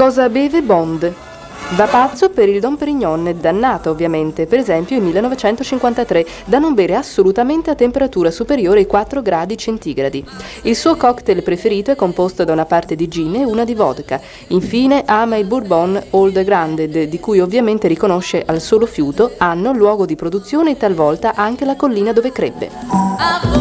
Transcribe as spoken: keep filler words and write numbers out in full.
Cosa beve Bond? Va pazzo per il Dom Pérignon, dannato ovviamente, per esempio il millenovecentocinquantatré, da non bere assolutamente a temperatura superiore ai quattro gradi centigradi. Il suo cocktail preferito è composto da una parte di gin e una di vodka. Infine ama il Bourbon Old Granded, di cui ovviamente riconosce al solo fiuto anno, luogo di produzione e talvolta anche la collina dove crebbe.